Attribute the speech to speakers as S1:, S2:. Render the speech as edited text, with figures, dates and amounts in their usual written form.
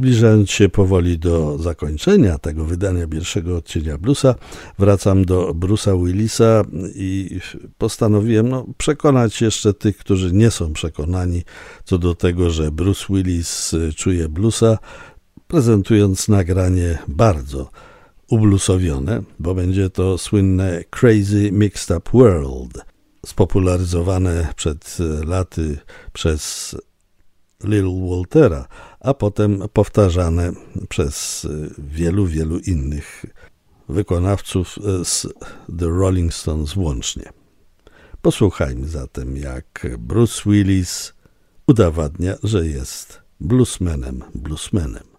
S1: Zbliżając się powoli do zakończenia tego wydania pierwszego odcienia bluesa, wracam do Bruce'a Willisa i postanowiłem przekonać jeszcze tych, którzy nie są przekonani co do tego, że Bruce Willis czuje bluesa, prezentując nagranie bardzo ubluesowione, bo będzie to słynne Crazy Mixed Up World, spopularyzowane przed laty przez Little Waltera, a potem powtarzane przez wielu innych wykonawców z The Rolling Stones włącznie. Posłuchajmy zatem, jak Bruce Willis udowadnia, że jest bluesmanem.